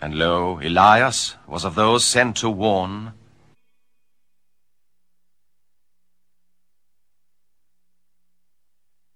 And lo, Elias was of those sent to warn,